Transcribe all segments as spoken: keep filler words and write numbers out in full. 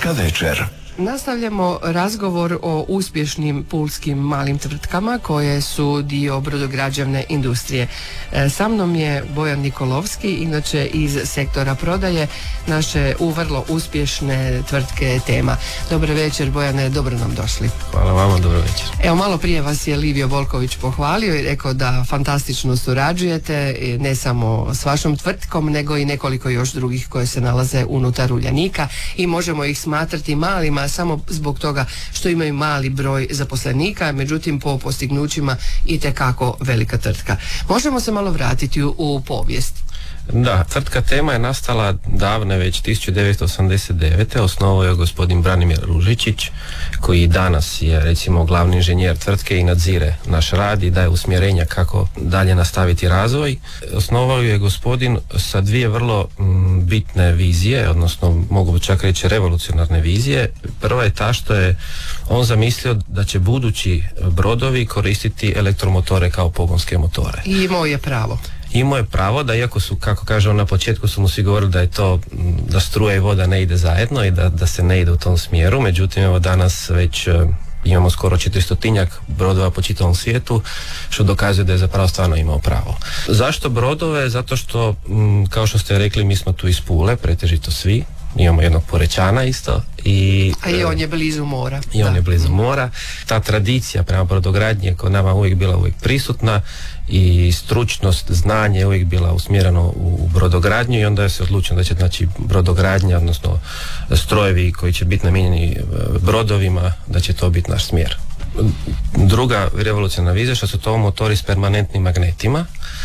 Pulska večer. Nastavljamo razgovor o uspješnim pulskim malim tvrtkama koje su dio brodograđevne industrije. Sa mnom je Bojan Nikolovski, inače iz sektora prodaje naše u vrlo uspješne tvrtke Tema. Dobar večer, Bojane, dobro nam došli. Hvala vama, dobro večer. Evo, malo prije vas je Livio Volković pohvalio i rekao da fantastično surađujete, ne samo s vašom tvrtkom, nego i nekoliko još drugih koje se nalaze unutar Uljanika i možemo ih smatrati malima samo zbog toga što imaju mali broj zaposlenika, međutim po postignućima itekako velika tvrtka. Možemo se malo vratiti u, u povijest. Da, tvrtka Tema je nastala davne, već tisuću devetsto osamdeset devete. Osnovao je gospodin Branimir Ružičić, koji danas je recimo glavni inženjer tvrtke i nadzire naš rad i daje usmjerenja kako dalje nastaviti razvoj. Osnovao je gospodin sa dvije vrlo m, bitne vizije, odnosno mogu čak reći revolucionarne vizije. Prva je ta što je on zamislio da će budući brodovi koristiti elektromotore kao pogonske motore. I imao je pravo. Imao je pravo da, iako su, kako kaže on na početku, su mu svi govorili da je to, da struja i voda ne ide zajedno i da, da se ne ide u tom smjeru, međutim evo danas već imamo skoro četiristotinjak brodova po čitavom svijetu, što dokazuje da je zapravo stvarno imao pravo. Zašto brodove? Zato što, kao što ste rekli, mi smo tu iz Pule, pretežito svi. Imamo jednog Porečana isto. I, A i on je blizu mora. I on da. je blizu mora. Ta tradicija prema brodogradnji je kod nama uvijek bila uvijek prisutna i stručnost, znanje je uvijek bila usmjereno u brodogradnju i onda je se odlučeno da će, znači, brodogradnja, odnosno strojevi koji će biti namijenjeni brodovima, da će to biti naš smjer. Druga revolucionarna vizija, što su to motori s permanentnim magnetima.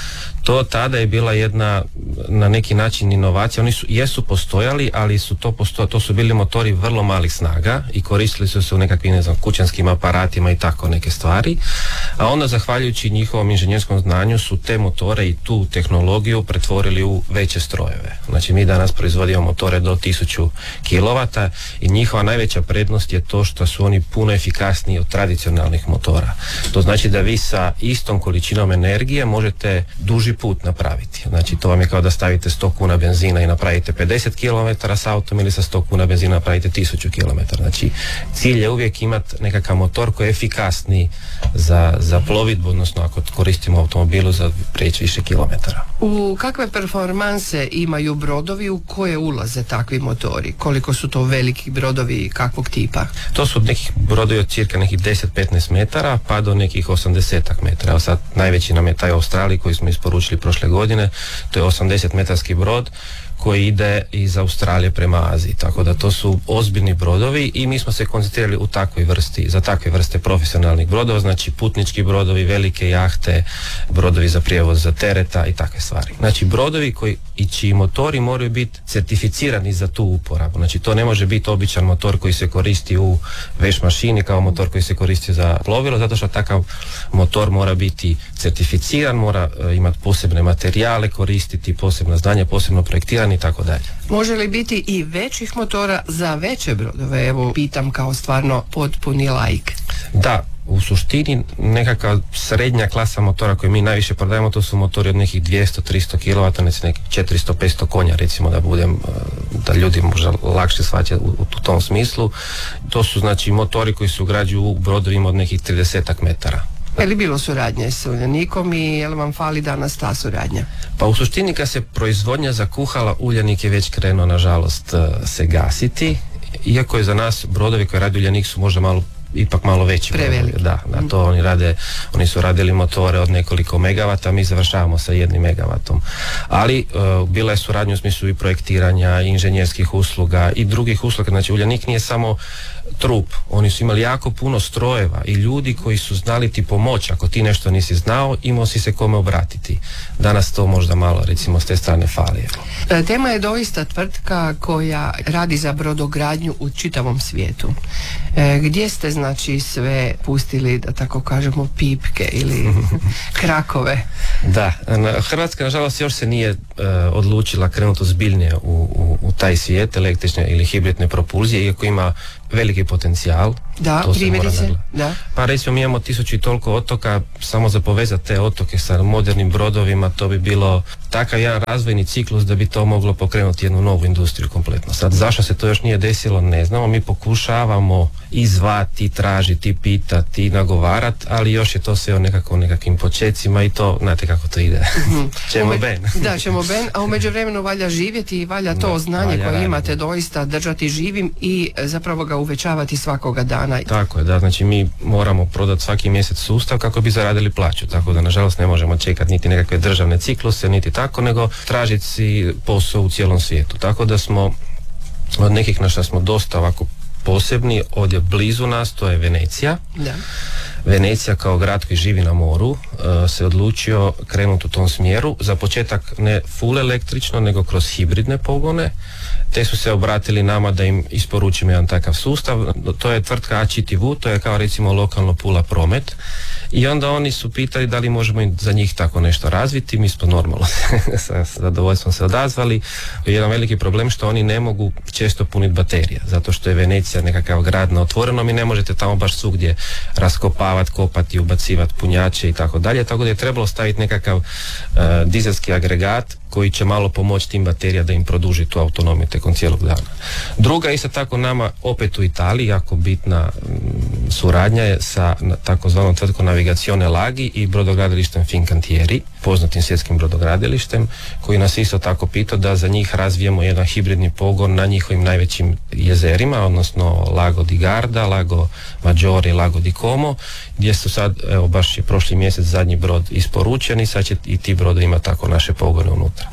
To tada je bila jedna na neki način inovacija. Oni su, jesu postojali, ali su to, posto, to su bili motori vrlo malih snaga i koristili su se u nekakvim, ne znam, kućanskim aparatima i tako neke stvari. A onda, zahvaljujući njihovom inženjerskom znanju, su te motore i tu tehnologiju pretvorili u veće strojeve. Znači, mi danas proizvodimo motore do tisuću kilovata i njihova najveća prednost je to što su oni puno efikasniji od tradicionalnih motora. To znači da vi sa istom količinom energije možete duži put napraviti. Znači, to vam je kao da stavite sto kuna benzina i napravite pedeset kilometara s autom, ili sa sto kuna benzina napravite tisuću kilometara. Znači, cilj je uvijek imati nekakav motor koji je efikasniji za, za plovidbu, odnosno ako koristimo automobilu za prijeći više kilometara. U kakve performanse imaju brodovi, u koje ulaze takvi motori? Koliko su to veliki brodovi i kakvog tipa? To su nekih brodovi od cirka nekih deset do petnaest metara pa do nekih osamdeset metara. Evo sad najveći nam je taj u Australiji koji smo isporučili prošle godine. To je osamdeset metarski brod koji ide iz Australije prema Aziji, tako da to su ozbiljni brodovi i mi smo se koncentrirali u takvoj vrsti, za takve vrste profesionalnih brodova, znači putnički brodovi, velike jahte, brodovi za prijevoz za tereta i takve stvari. Znači brodovi koji i čiji motori moraju biti certificirani za tu uporabu. Znači to ne može biti običan motor koji se koristi u veš mašini kao motor koji se koristi za plovilo, zato što takav motor mora biti certificiran, mora uh, imati posebne materijale, koristiti posebna znanja, posebno projektiranje i tako dalje. Može li biti i većih motora za veće brodove? Evo, pitam kao stvarno potpuni laik. Da, u suštini nekakva srednja klasa motora koju mi najviše prodajemo, to su motori od nekih dvjesto do tristo kilovata, nekih četiristo do petsto konja, recimo, da budem, da ljudi možda lakše shvaćaju u, u tom smislu. To su, znači, motori koji se ugrađuju u brodovima od nekih trideset metara. Je li bilo suradnje s Uljanikom i je li vam fali danas ta suradnja? Pa u suštini kad se proizvodnja zakuhala, Uljanik je već krenuo, nažalost, se gasiti, iako je za nas brodovi koje radi Uljanik su možda malo ipak malo veći. Preveliki. Da, da, to oni rade, oni su radili motore od nekoliko megavata, mi završavamo sa jednim megavatom. Ali uh, bila je suradnja u smislu i projektiranja, i inženjerskih usluga i drugih usluga. Znači Uljanik nije samo trup, oni su imali jako puno strojeva i ljudi koji su znali ti pomoći. Ako ti nešto nisi znao, imao si se kome obratiti. Danas to možda malo, recimo, s te strane fali. Tema je doista tvrtka koja radi za brodogradnju u čitavom svijetu. E, gdje ste, znači, sve pustili, da tako kažemo, pipke ili krakove? Da, Hrvatska nažalost još se nije uh, odlučila krenuti ozbiljnije u, u, u taj svijet električne ili hibridne propulzije, iako ima veliki potencijal. Da, to se primjerice, mora da. Pa recimo mi imamo tisuću i toliko otoka, samo za povezati te otoke sa modernim brodovima, to bi bilo takav jedan razvojni ciklus da bi to moglo pokrenuti jednu novu industriju kompletno. Sad, zašto se to još nije desilo, ne znamo, mi pokušavamo izvati, tražiti, pitati, nagovarati, ali još je to sve o nekako nekakvim počecima i to, znate kako to ide. Mm-hmm. Ćemo Ume, ben. Da, ćemo ben, a u međuvremenu valja živjeti i valja to da, znanje valja koje raditi. imate doista držati živim i zapravo ga uvećavati svakoga dana. Tako je, da, znači mi moramo prodati svaki mjesec sustav kako bi zaradili plaću, tako da nažalost ne možemo čekati niti nekakve državne cikluse, niti tako, nego tražiti si posao u cijelom svijetu. Tako da smo od nekih na što smo dosta ovako posebni, ovdje blizu nas, to je Venecija. Da. Venecija kao grad koji živi na moru uh, se odlučio krenuti u tom smjeru. Za početak ne full električno, nego kroz hibridne pogone. Te su se obratili nama da im isporučimo jedan takav sustav. To je tvrtka A C T V, to je kao recimo lokalno Pula Promet. I onda oni su pitali da li možemo za njih tako nešto razviti. Mi smo normalno sa zadovoljstvom se odazvali. Jedan veliki problem što oni ne mogu često puniti baterije, zato što je Venecija nekakav grad na otvorenom i ne možete tamo baš svugdje raskopavati, kopati, ubacivati punjače i tako dalje. Tako da je trebalo staviti nekakav uh, dizelski agregat koji će malo pomoći tim baterija da im produži tu autonomiju tijekom cijelog dana. Druga isto tako nama opet u Italiji jako bitna m, suradnja je sa takozvanom tvrtkom Navigazione Laghi i brodogradilištem Fincantieri, poznatim svjetskim brodogradilištem, koji nas isto tako pitao da za njih razvijemo jedan hibridni pogon na njihovim najvećim jezerima, odnosno Lago di Garda, Lago Maggiore i Lago di Como, gdje su sad, evo baš je prošli mjesec zadnji brod isporučen i sad će i ti brodovi imati tako naše pogone unutra.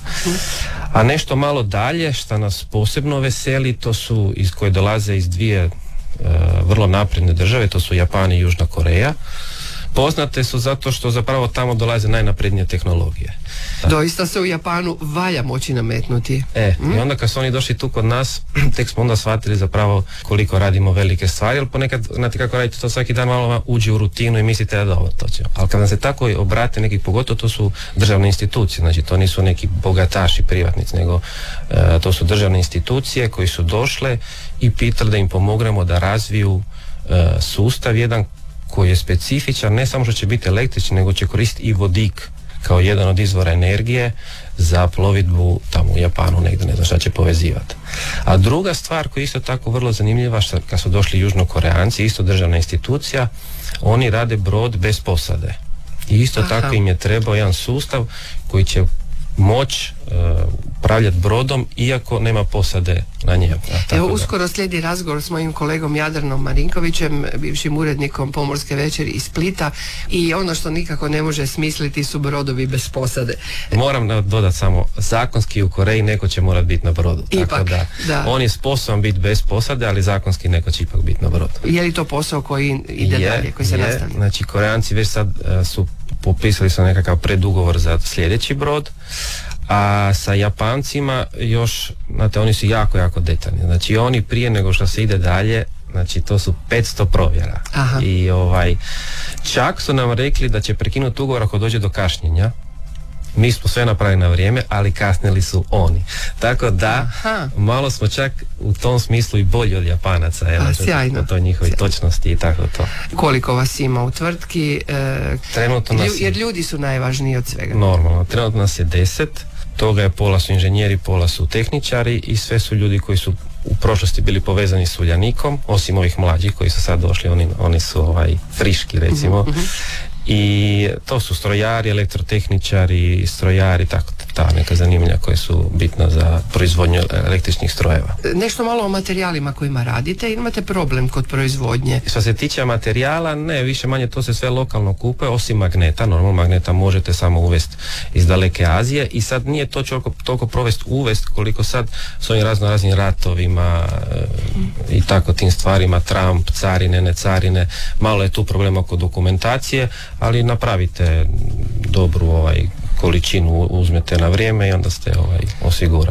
A nešto malo dalje što nas posebno veseli, to su iz koje dolaze iz dvije uh, vrlo napredne države, to su Japan i Južna Koreja. Poznate su zato što zapravo tamo dolaze najnaprednije tehnologije. Doista se u Japanu valja moći nametnuti. E, mm? i onda kad su oni došli tu kod nas, tek smo onda shvatili zapravo koliko radimo velike stvari, ali ponekad, znate kako radite to svaki dan, malo uđe u rutinu i mislite da dobro to će. Ali kad nam se tako obrate neki, pogotovo to su državne institucije, znači to nisu neki bogataši privatnici, nego e, to su državne institucije koji su došle i pitali da im pomognemo da razviju e, sustav jedan koji je specifičan, ne samo što će biti električni, nego će koristiti i vodik kao jedan od izvora energije za plovidbu tamo u Japanu negdje, ne znam šta će povezivati. A druga stvar koja je isto tako vrlo zanimljiva, što kad su došli Južnokoreanci, isto državna institucija, oni rade brod bez posade. I isto Aha. tako im je trebao jedan sustav koji će moć upravljati uh, brodom iako nema posade na njemu. Evo uskoro slijedi razgovor s mojim kolegom Jadranom Marinkovićem, bivšim urednikom Pomorske večeri iz Splita, i ono što nikako ne može smisliti su brodovi bez posade. Moram dodati samo, zakonski u Koreji neko će morat biti na brodu. Ipak, tako da, da. On je sposoban biti bez posade, ali zakonski neko će ipak biti na brodu. Je li to posao koji ide je, dalje, koji se je, nastavlja? Znači Koreanci već sad uh, su popisali su nekakav predugovor za sljedeći brod, a sa Japancima još, znate, oni su jako, jako detaljni. Znači oni prije nego što se ide dalje, znači to su petsto provjera. Aha. I ovaj, čak su nam rekli da će prekinuti ugovor ako dođe do kašnjenja. Mi smo sve napravili na vrijeme, ali kasnili su oni. Tako da, Aha. malo smo čak u tom smislu i bolji od Japanaca. Evo, A, sjajno. Po toj njihovoj sjajno. točnosti i tako to. Koliko vas ima u tvrtki? E, trenutno nas lju, jer ljudi su najvažniji od svega. Normalno, trenutno nas je deset, toga je pola su inženjeri, pola su tehničari i sve su ljudi koji su u prošlosti bili povezani s Uljanikom, osim ovih mlađih koji su sad došli, oni, oni su ovaj friški recimo. Uh-huh, uh-huh. I to su strojari, elektrotehničari, strojari, tako ta neka zanimanja koje su bitna za proizvodnju električnih strojeva. Nešto malo o materijalima kojima radite, imate problem kod proizvodnje? Što se tiče materijala, ne, više manje to se sve lokalno kupuje, osim magneta. Normalno magneta možete samo uvesti iz daleke Azije i sad nije to toliko, toliko provesti uvest koliko sad s ovim razno raznim ratovima e, i tako tim stvarima, Trump, carine, ne carine, malo je tu problem oko dokumentacije, ali napravite dobru ovaj količinu, uzmete na vrijeme i onda ste ovaj osigurani.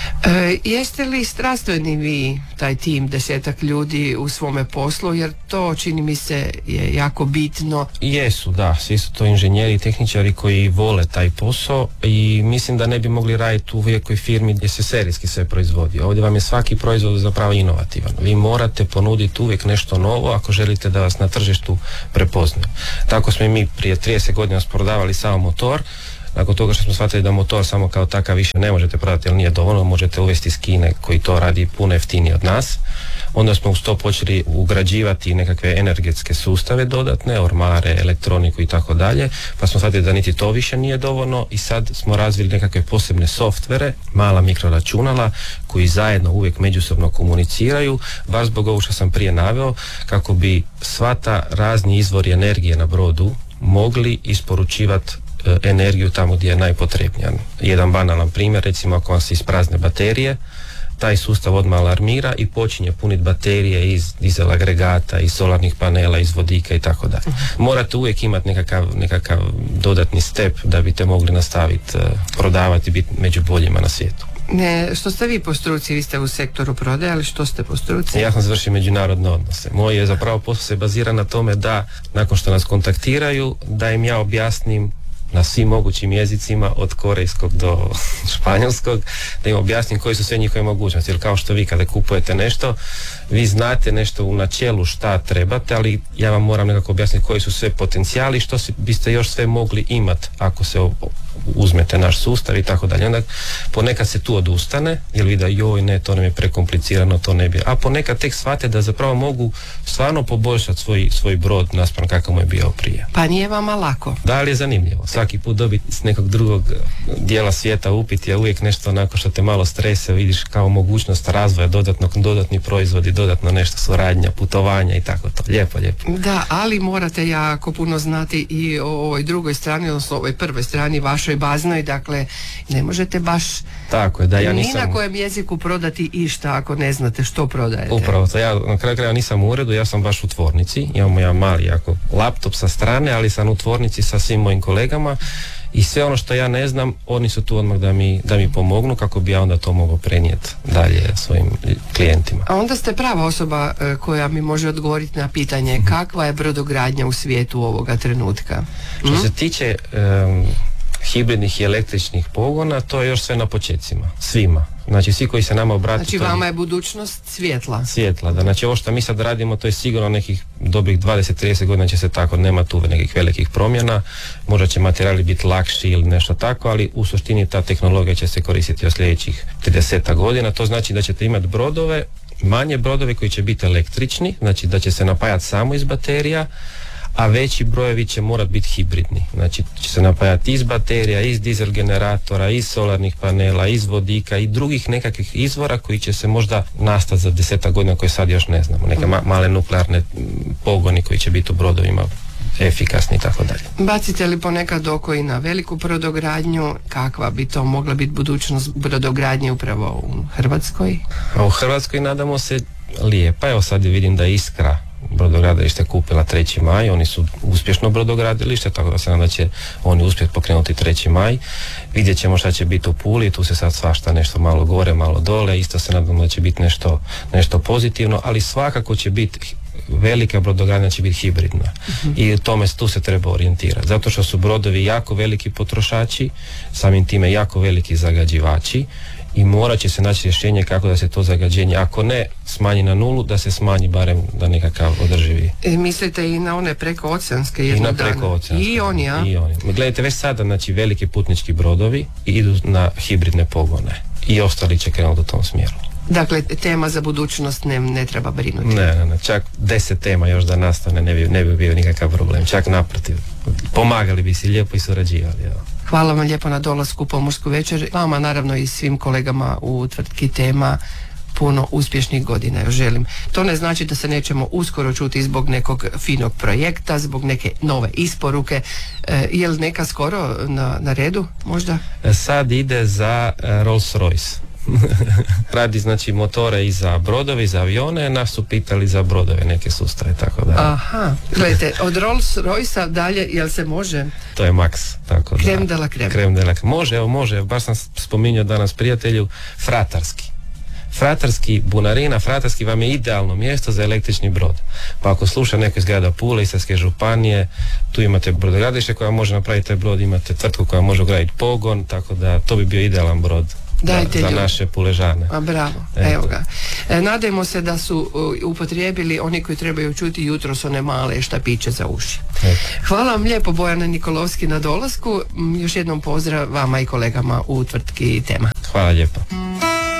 E, jeste li strastveni vi, taj tim, desetak ljudi u svome poslu, jer to čini mi se je jako bitno? Jesu, da, svi su to inženjeri i tehničari koji vole taj posao i mislim da ne bi mogli raditi u velikoj firmi gdje se serijski sve proizvodi. Ovdje vam je svaki proizvod zapravo inovativan. Vi morate ponuditi uvijek nešto novo ako želite da vas na tržištu prepoznaju. Tako smo i mi prije trideset godina prodavali samo motor. Nakon toga što smo shvatili da motor samo kao takav više ne možete prodati jer nije dovoljno, možete uvesti iz Kine koji to radi puno jeftinije od nas. Onda smo uz to počeli ugrađivati nekakve energetske sustave dodatne, ormare, elektroniku i tako dalje, pa smo shvatili da niti to više nije dovoljno i sad smo razvili nekakve posebne softvere, mala mikroračunala koji zajedno uvijek međusobno komuniciraju, baš zbog ovo što sam prije naveo, kako bi sva ta razni izvori energije na brodu mogli isporučivati energiju tamo gdje je najpotrebnija. Jedan banalan primjer, recimo ako vam se isprazne baterije, taj sustav odmah alarmira i počinje puniti baterije iz dizel agregata, iz solarnih panela, iz vodika i tako dalje. Morate uvijek imati nekakav, nekakav dodatni step da biste mogli nastaviti uh, prodavati i biti među boljima na svijetu. Ne, što ste vi po struci? Vi ste u sektoru prodaje, ali što ste po struci? Ja sam završio međunarodne odnose. Moj je zapravo posao se bazira na tome da nakon što nas kontaktiraju, da im ja objasnim na svim mogućim jezicima od korejskog do španjolskog, da im objasnim koji su sve njihove mogućnosti. Jer kao što vi kada kupujete nešto, vi znate nešto u načelu šta trebate, ali ja vam moram nekako objasniti koji su sve potencijali, što biste još sve mogli imati ako se uzmete naš sustav i tako dalje. Onda ponekad se tu odustane, jer vidi da joj ne, to nam je prekomplicirano, to ne bi. A ponekad tek shvate da zapravo mogu stvarno poboljšati svoj, svoj brod naspram kakav mu je bio prije. Pa nije vama lako? Da, ali je zanimljivo. Svaki put dobiti s nekog drugog dijela svijeta upit je uvijek nešto onako što te malo strese, vidiš kao mogućnost razvoja, dodatnog, dodatni proizvodi, dodatno nešto suradnja, putovanja i tako to. Lijepo, lijepo. Da, ali morate jako puno znati i o ovoj drugoj strani, odnosno ovoj prvoj strani, vašoj baznoj, dakle ne možete baš tako je, da ja nisam ni na kojem jeziku prodati išta ako ne znate što prodajete. Upravo to, ja na kraju kraja nisam u uredu, ja sam baš u tvornici, imamo ja mali jako laptop sa strane, ali sam u tvornici sa svim mojim kolegama i sve ono što ja ne znam, oni su tu odmah da mi, da mi pomognu kako bi ja onda to mogao prenijeti dalje svojim klijentima. A onda ste prava osoba e, koja mi može odgovoriti na pitanje mm-hmm. kakva je brodogradnja u svijetu ovoga trenutka? Što mm? se tiče um, hibridnih i električnih pogona, to je još sve na počecima, svima. Znači svi koji se nama obrate... Znači vama je budućnost svjetla. Svjetla, da. Znači ovo što mi sad radimo, to je sigurno nekih dobrih dvadeset do trideset godina će se tako, nema tu nekih velikih promjena, možda će materijali biti lakši ili nešto tako, ali u suštini ta tehnologija će se koristiti od sljedećih trideset godina, to znači da ćete imati brodove, manje brodove koji će biti električni, znači da će se napajati samo iz baterija, a veći brojevi će morati biti hibridni. Znači će se napajati iz baterija, iz dizel generatora, iz solarnih panela, iz vodika i drugih nekakvih izvora koji će se možda nastati za desetak godina koje sad još ne znamo. Neke ma- male nuklearne pogoni koji će biti u brodovima efikasni i tako dalje. Bacite li ponekad oko i na veliku brodogradnju? Kakva bi to mogla biti budućnost brodogradnje upravo u Hrvatskoj? A u Hrvatskoj nadamo se lijepa. Evo sad vidim da Iskra brodogradilište kupila treći maj, oni su uspješno brodogradilište, tako da se nadam da će oni uspjeti pokrenuti treći maj. Vidjet ćemo šta će biti u Puli, tu se sad svašta nešto malo gore, malo dole, isto se nadam da će biti nešto, nešto pozitivno, ali svakako će biti velika brodogradnja će biti hibridna uh-huh. i tome tu se treba orijentirati, zato što su brodovi jako veliki potrošači, samim time jako veliki zagađivači i morat će se naći rješenje kako da se to zagađenje, ako ne smanji na nulu, da se smanji barem da nekakav održivi. E, mislite i na one prekooceanske jednog I na prekooceanske. I oni, a? I oni. Gledajte, već sada, znači, veliki putnički brodovi idu na hibridne pogone i ostali će krenuti u tom smjeru. Dakle, tema za budućnost ne, ne treba brinuti. Ne, ne, ne, čak deset tema još da nastane ne bi, ne bi bio nikakav problem, čak naprotiv. Pomagali bi si lijepo i surađivali. Evo. Hvala vam lijepo na dolasku u Pomorsku večer. Vama naravno i svim kolegama u tvrtki Tema puno uspješnih godina još želim. To ne znači da se nećemo uskoro čuti zbog nekog finog projekta, zbog neke nove isporuke. E, je li neka skoro na, na redu možda? Sad ide za Rolls Royce. Radi znači motore i za brodove i za avione, nas su pitali za brodove neke sustave, tako da. Aha, gledajte, od Rolls Royce dalje, jel se može? To je Max, tako da. Krem de la krem. Krem de la krem. Može, evo može, baš sam spominjao danas prijatelju, fratarski. Fratarski, Bunarina, Fratarski vam je idealno mjesto za električni brod. Pa ako sluša neko iz grada Pule, Istarske županije, tu imate brodogradilište koja može napraviti taj brod, imate tvrtku koja može ugraditi pogon, tako da to bi bio idealan brod. Dajte za, za naše Puležane. A bravo, eto. Evo ga. E, nadajmo se da su uh, upotrijebili oni koji trebaju čuti jutros one male štapiće za uši. Eto. Hvala vam lijepo, Bojana Nikolovski, na dolasku. Još jednom pozdrav vama i kolegama u tvrtki Tema. Hvala lijepo.